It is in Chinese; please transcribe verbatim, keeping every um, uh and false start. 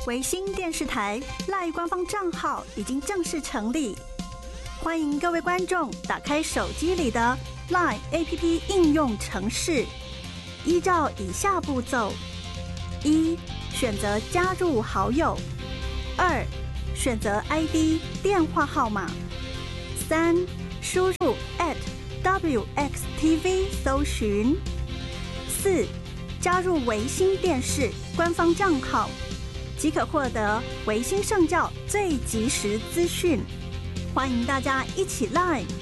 维新电视台 LINE 官方账号已经正式成立，欢迎各位观众打开手机里的 LINE A P P 应用程式，依照以下步骤：一、选择加入好友；二、选择 I D 电话号码；三、输入 at W X T V 搜寻；四、加入维新电视官方账号，即可获得维新圣教最及时资讯。欢迎大家一起 LINE